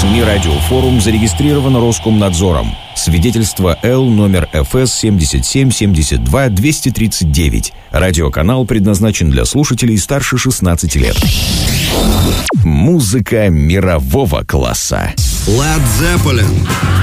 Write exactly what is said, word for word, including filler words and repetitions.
СМИ «Радиофорум» зарегистрировано Роскомнадзором. Свидетельство Л номер эф эс семь семь семь два два три девять. Радиоканал предназначен для слушателей старше шестнадцати лет. Музыка мирового класса. Led Zeppelin.